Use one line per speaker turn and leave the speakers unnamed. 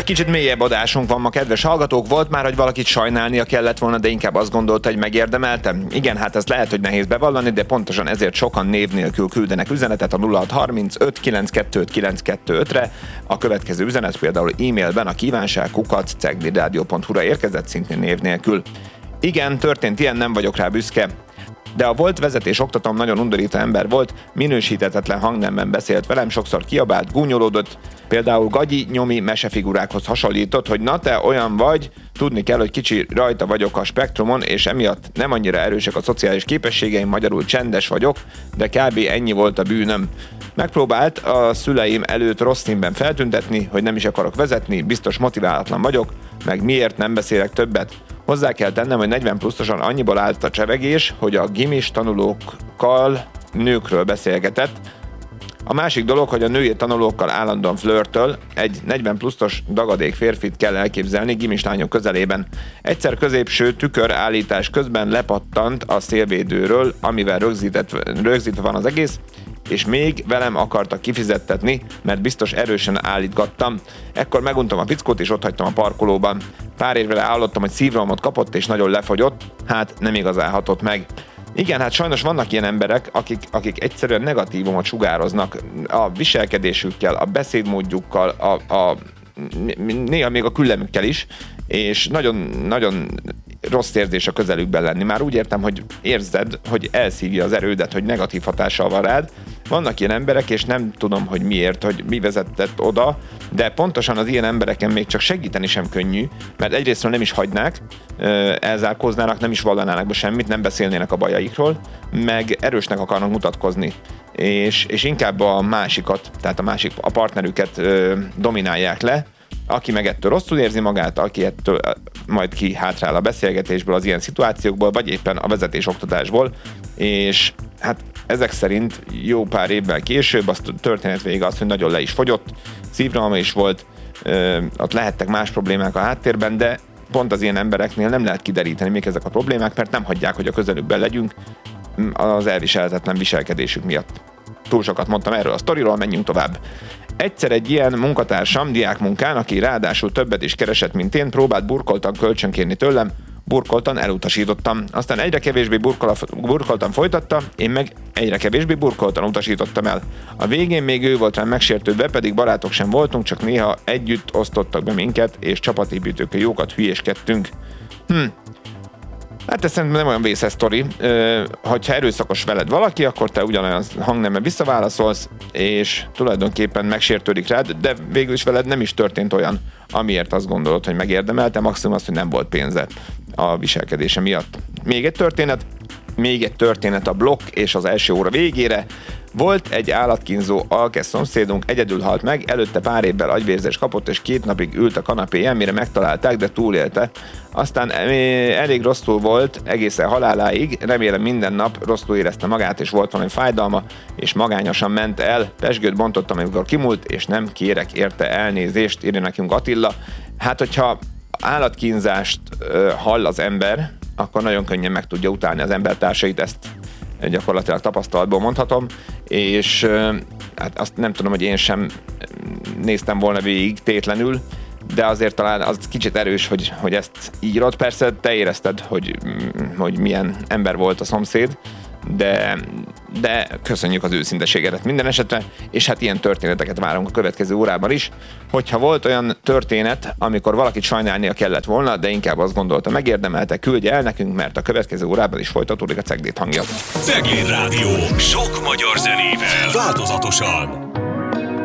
Kicsit mélyebb adásunk van ma, kedves hallgatók. Volt már, hogy valakit sajnálnia kellett volna, de inkább azt gondolta, hogy megérdemeltem. Igen, hát ez lehet, hogy nehéz bevallani, de pontosan ezért sokan név nélkül küldenek üzenetet a 0630 592 925-re. A következő üzenet például e-mailben a kívánság@cegliradio.hu-ra érkezett, szintén név nélkül. Igen, történt ilyen, nem vagyok rá büszke. De a volt vezetés oktatom nagyon undorító ember volt, minősíthetetlen hangnemben beszélt velem, sokszor kiabált, gúnyolódott, például gagyi, nyomi mesefigurákhoz hasonlított, hogy na te olyan vagy, tudni kell, hogy kicsi rajta vagyok a spektrumon, és emiatt nem annyira erősek a szociális képességeim, magyarul csendes vagyok, de kb. Ennyi volt a bűnöm. Megpróbált a szüleim előtt rossz színben feltüntetni, hogy nem is akarok vezetni, biztos motiválatlan vagyok, meg miért nem beszélek többet. Hozzá kell tennem, hogy 40 pluszosan annyiból állt a csevegés, hogy a gimis tanulókkal nőkről beszélgetett. A másik dolog, hogy a női tanulókkal állandóan flörtöl, egy 40 pluszos dagadék férfit kell elképzelni gimis lányok közelében. Egyszer középső tükörállítás közben lepattant a szélvédőről, amivel rögzítve van az egész, és még velem akartak kifizettetni, mert biztos erősen állítgattam. Ekkor meguntam a fickót, és otthagytam a parkolóban. Pár évre hallottam, hogy szívrohamot kapott, és nagyon lefogyott, hát nem igazán hatott meg. Igen, hát sajnos vannak ilyen emberek, akik egyszerűen negatívumot sugároznak a viselkedésükkel, a beszédmódjukkal, néha még a küllemükkel is, és nagyon rossz érzés a közelükben lenni. Már úgy értem, hogy érzed, hogy elszívja az erődet, hogy negatív hatással van rád. Vannak ilyen emberek, és nem tudom, hogy miért, hogy mi vezetett oda, de pontosan az ilyen embereken még csak segíteni sem könnyű, mert egyrésztről nem is hagynák, elzárkóznának, nem is vallanának be semmit, nem beszélnének a bajaikról, meg erősnek akarnak mutatkozni. És inkább a másikat, tehát a partnerüket dominálják le, aki meg ettől rosszul érzi magát, aki ettől majd ki hátrál a beszélgetésből, az ilyen szituációkból, vagy éppen a vezetés-oktatásból, és hát ezek szerint jó pár évvel később azt történet vége az, hogy nagyon le is fogyott, szívrohama is volt, ott lehettek más problémák a háttérben, de pont az ilyen embereknél nem lehet kideríteni még ezek a problémák, mert nem hagyják, hogy a közelükben legyünk az elviselhetetlen viselkedésük miatt. Túl sokat mondtam erről a sztoriról, menjünk tovább. Egyszer egy ilyen munkatársam diákmunkán, aki ráadásul többet is keresett, mint én, próbált burkoltan kölcsönkérni tőlem, burkoltan elutasítottam. Aztán egyre kevésbé burkoltan folytatta, én meg egyre kevésbé burkoltan utasítottam el. A végén még ő volt rám megsértődve, pedig barátok sem voltunk, csak néha együtt osztottak be minket, és csapatépítőkkel jókat hülyéskedtünk. Hát ez szerintem nem olyan vészes sztori. Ha erőszakos veled valaki, akkor te ugyanolyan hangnemben visszaválaszolsz, és tulajdonképpen megsértődik rád, de végül is veled nem is történt olyan, amiért azt gondolod, hogy megérdemelte, maximum az, hogy nem volt pénze a viselkedése miatt. Még egy történet a blokk és az első óra végére. Volt egy állatkínzó alkesz szomszédunk, egyedül halt meg, előtte pár évvel agyvérzést kapott, és 2 napig ült a kanapéján, mire megtalálták, de túlélte. Aztán elég rosszul volt egészen haláláig, remélem minden nap rosszul érezte magát, és volt valami fájdalma, és magányosan ment el. Pezsgőt bontottam, amikor kimúlt, és nem kérek érte elnézést, írja nekünk Attila. Hát, hogyha állatkínzást hall az ember, akkor nagyon könnyen meg tudja utálni az embertársait, ezt gyakorlatilag tapasztalatból mondhatom, és hát azt nem tudom, hogy én sem néztem volna végig tétlenül, de azért talán az kicsit erős, hogy ezt írod. Persze te érezted, hogy milyen ember volt a szomszéd, de köszönjük az őszinteségedet minden esetre, és hát ilyen történeteket várunk a következő órában is. Hogyha volt olyan történet, amikor valakit sajnálnia kellett volna, de inkább azt gondolta megérdemelte, küldje el nekünk, mert a következő órában is folytatódik a Cegléd hangja.
Cegléd Rádió. Sok magyar zenével. Változatosan.